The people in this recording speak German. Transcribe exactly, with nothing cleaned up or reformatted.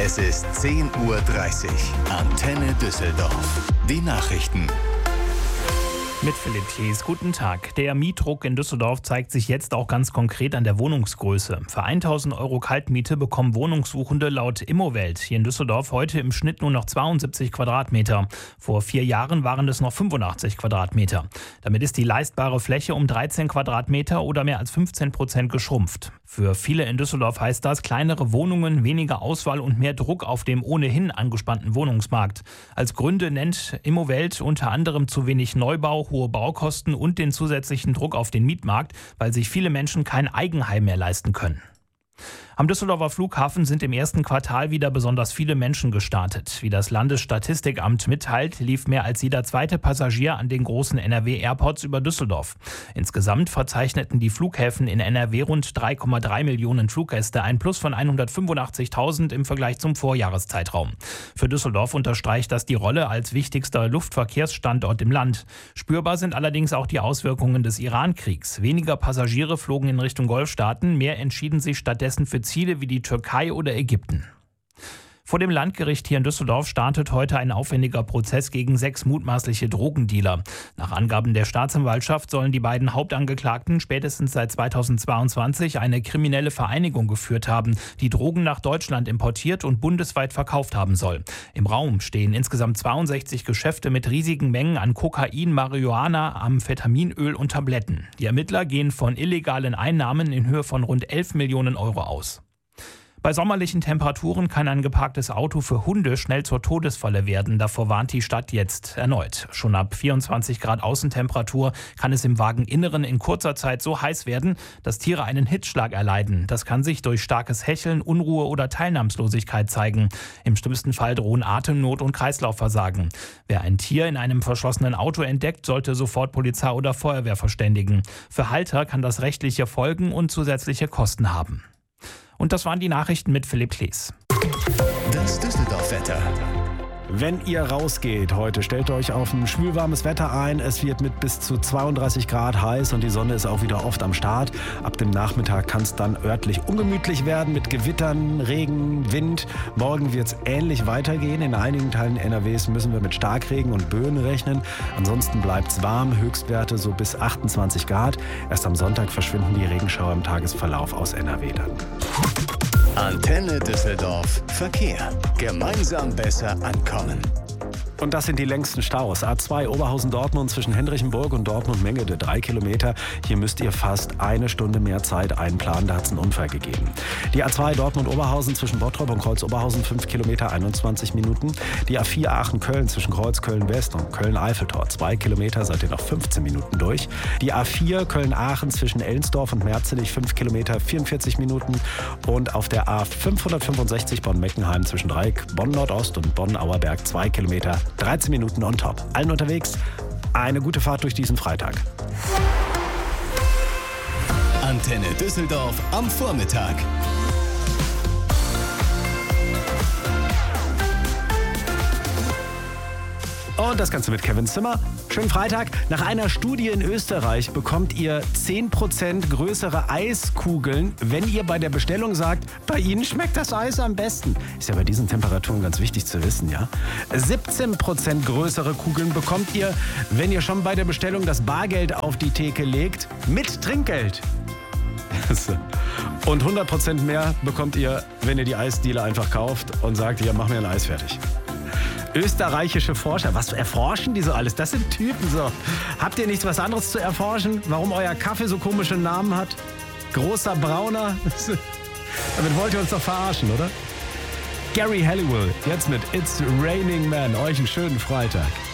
Es ist zehn Uhr dreißig. Antenne Düsseldorf. Die Nachrichten. Mit Philipp Klees, guten Tag. Der Mietdruck in Düsseldorf zeigt sich jetzt auch ganz konkret an der Wohnungsgröße. Für tausend Euro Kaltmiete bekommen Wohnungssuchende laut Immowelt hier in Düsseldorf heute im Schnitt nur noch zweiundsiebzig Quadratmeter. Vor vier Jahren waren es noch fünfundachtzig Quadratmeter. Damit ist die leistbare Fläche um dreizehn Quadratmeter oder mehr als fünfzehn Prozent geschrumpft. Für viele in Düsseldorf heißt das kleinere Wohnungen, weniger Auswahl und mehr Druck auf dem ohnehin angespannten Wohnungsmarkt. Als Gründe nennt Immowelt unter anderem zu wenig Neubau, hohe Baukosten und den zusätzlichen Druck auf den Mietmarkt, weil sich viele Menschen kein Eigenheim mehr leisten können. Am Düsseldorfer Flughafen sind im ersten Quartal wieder besonders viele Menschen gestartet. Wie das Landesstatistikamt mitteilt, lief mehr als jeder zweite Passagier an den großen N R W-Airports über Düsseldorf. Insgesamt verzeichneten die Flughäfen in N R W rund drei Komma drei Millionen Fluggäste, ein Plus von hundertfünfundachtzigtausend im Vergleich zum Vorjahreszeitraum. Für Düsseldorf unterstreicht das die Rolle als wichtigster Luftverkehrsstandort im Land. Spürbar sind allerdings auch die Auswirkungen des Iran-Kriegs. Weniger Passagiere flogen in Richtung Golfstaaten, mehr entschieden sich stattdessen für Ziele wie die Türkei oder Ägypten. Vor dem Landgericht hier in Düsseldorf startet heute ein aufwendiger Prozess gegen sechs mutmaßliche Drogendealer. Nach Angaben der Staatsanwaltschaft sollen die beiden Hauptangeklagten spätestens seit zweitausendzweiundzwanzig eine kriminelle Vereinigung geführt haben, die Drogen nach Deutschland importiert und bundesweit verkauft haben soll. Im Raum stehen insgesamt zweiundsechzig Geschäfte mit riesigen Mengen an Kokain, Marihuana, Amphetaminöl und Tabletten. Die Ermittler gehen von illegalen Einnahmen in Höhe von rund elf Millionen Euro aus. Bei sommerlichen Temperaturen kann ein geparktes Auto für Hunde schnell zur Todesfalle werden. Davor warnt die Stadt jetzt erneut. Schon ab vierundzwanzig Grad Außentemperatur kann es im Wageninneren in kurzer Zeit so heiß werden, dass Tiere einen Hitzschlag erleiden. Das kann sich durch starkes Hecheln, Unruhe oder Teilnahmslosigkeit zeigen. Im schlimmsten Fall drohen Atemnot und Kreislaufversagen. Wer ein Tier in einem verschlossenen Auto entdeckt, sollte sofort Polizei oder Feuerwehr verständigen. Für Halter kann das rechtliche Folgen und zusätzliche Kosten haben. Und das waren die Nachrichten mit Philipp Klees. Das Düsseldorf-Wetter. Wenn ihr rausgeht heute, stellt euch auf ein schwülwarmes Wetter ein. Es wird mit bis zu zweiunddreißig Grad heiß und die Sonne ist auch wieder oft am Start. Ab dem Nachmittag kann es dann örtlich ungemütlich werden mit Gewittern, Regen, Wind. Morgen wird es ähnlich weitergehen. In einigen Teilen N R Ws müssen wir mit Starkregen und Böen rechnen. Ansonsten bleibt es warm, Höchstwerte so bis achtundzwanzig Grad. Erst am Sonntag verschwinden die Regenschauer im Tagesverlauf aus N R W dann. Antenne Düsseldorf Verkehr. Gemeinsam besser ankommen. Und das sind die längsten Staus. A zwei Oberhausen-Dortmund zwischen Hendrichenburg und Dortmund-Mengede, drei Kilometer. Hier müsst ihr fast eine Stunde mehr Zeit einplanen. Da hat es einen Unfall gegeben. Die A zwei Dortmund-Oberhausen zwischen Bottrop und Kreuz-Oberhausen, fünf Kilometer, einundzwanzig Minuten. Die A vier Aachen-Köln zwischen Kreuz-Köln-West und Köln-Eiffeltor, zwei Kilometer, seid ihr noch fünfzehn Minuten durch. Die A vier Köln-Aachen zwischen Ellensdorf und Merzenich, fünf Kilometer, vierundvierzig Minuten. Und auf der A fünfhundertfünfundsechzig Bonn-Meckenheim zwischen Dreieck, Bonn-Nordost und Bonn-Auerberg, zwei Kilometer, dreizehn Minuten on top. Allen unterwegs, eine gute Fahrt durch diesen Freitag. Antenne Düsseldorf am Vormittag. Und das Ganze mit Kevin Zimmer. Schönen Freitag. Nach einer Studie in Österreich bekommt ihr zehn Prozent größere Eiskugeln, wenn ihr bei der Bestellung sagt, bei Ihnen schmeckt das Eis am besten. Ist ja bei diesen Temperaturen ganz wichtig zu wissen, ja? siebzehn Prozent größere Kugeln bekommt ihr, wenn ihr schon bei der Bestellung das Bargeld auf die Theke legt, mit Trinkgeld. Und hundert Prozent mehr bekommt ihr, wenn ihr die Eisdiele einfach kauft und sagt, ja, mach mir ein Eis fertig. Österreichische Forscher, was erforschen die so alles? Das sind Typen so. Habt ihr nichts was anderes zu erforschen? Warum euer Kaffee so komische Namen hat? Großer Brauner? Damit wollt ihr uns doch verarschen, oder? Gary Halliwell, jetzt mit It's Raining Man. Euch einen schönen Freitag.